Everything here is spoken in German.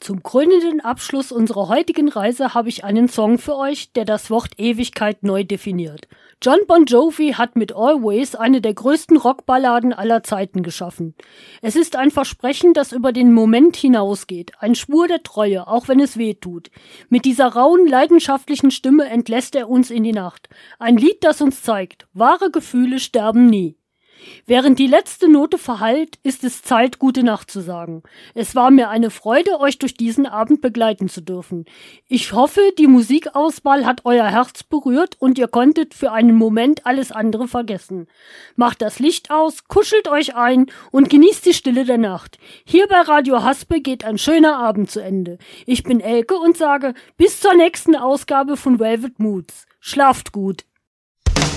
Zum krönenden Abschluss unserer heutigen Reise habe ich einen Song für euch, der das Wort Ewigkeit neu definiert. Jon Bon Jovi hat mit Always eine der größten Rockballaden aller Zeiten geschaffen. Es ist ein Versprechen, das über den Moment hinausgeht, ein Schwur der Treue, auch wenn es weh tut. Mit dieser rauen, leidenschaftlichen Stimme entlässt er uns in die Nacht. Ein Lied, das uns zeigt, wahre Gefühle sterben nie. Während die letzte Note verhallt, ist es Zeit, gute Nacht zu sagen. Es war mir eine Freude, euch durch diesen Abend begleiten zu dürfen. Ich hoffe, die Musikauswahl hat euer Herz berührt und ihr konntet für einen Moment alles andere vergessen. Macht das Licht aus, kuschelt euch ein und genießt die Stille der Nacht. Hier bei Radio Haspe geht ein schöner Abend zu Ende. Ich bin Elke und sage, bis zur nächsten Ausgabe von Velvet Moods. Schlaft gut.